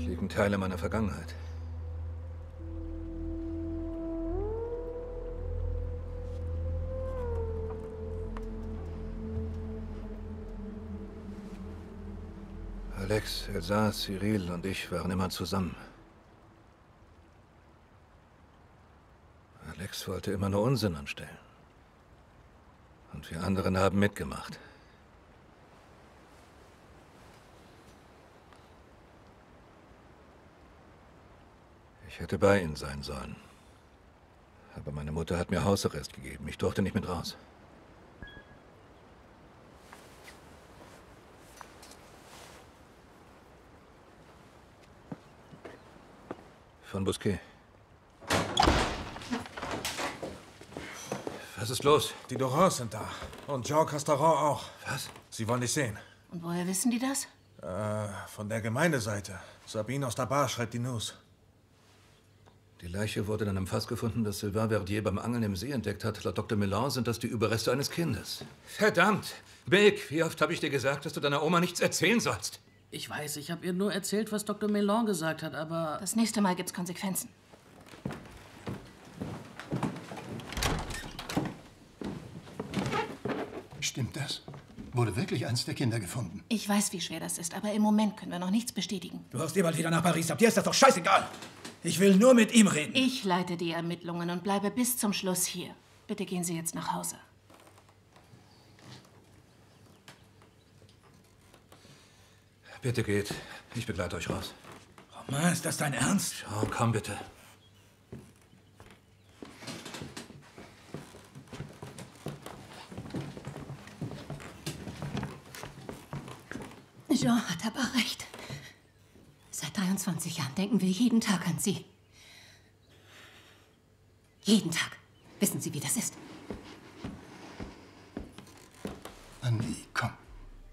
liegen Teile meiner Vergangenheit. Alex, Elsa, Cyril und ich waren immer zusammen. Alex wollte immer nur Unsinn anstellen. Und wir anderen haben mitgemacht. Ich hätte bei ihnen sein sollen. Aber meine Mutter hat mir Hausarrest gegeben. Ich durfte nicht mit raus. Von Bousquet. Was ist los? Die Dorans sind da. Und Jean Castaron auch. Was? Sie wollen dich sehen. Und woher wissen die das? Von der Gemeindeseite. Sabine aus der Bar schreibt die News. Die Leiche wurde in einem Fass gefunden, das Sylvain Verdier beim Angeln im See entdeckt hat. Laut Dr. Millan sind das die Überreste eines Kindes. Verdammt! Beck, wie oft habe ich dir gesagt, dass du deiner Oma nichts erzählen sollst? Ich weiß, ich habe ihr nur erzählt, was Dr. Millan gesagt hat, aber... Das nächste Mal gibt's Konsequenzen. Stimmt das? Wurde wirklich eins der Kinder gefunden? Ich weiß, wie schwer das ist, aber im Moment können wir noch nichts bestätigen. Du haust jemand wieder nach Paris ab. Dir ist das doch scheißegal. Ich will nur mit ihm reden. Ich leite die Ermittlungen und bleibe bis zum Schluss hier. Bitte gehen Sie jetzt nach Hause. Bitte geht. Ich begleite euch raus. Romain, ist das dein Ernst? Schau, komm bitte. Jean hat aber recht. Seit 23 Jahren denken wir jeden Tag an sie. Jeden Tag. Wissen Sie, wie das ist? Annie, komm.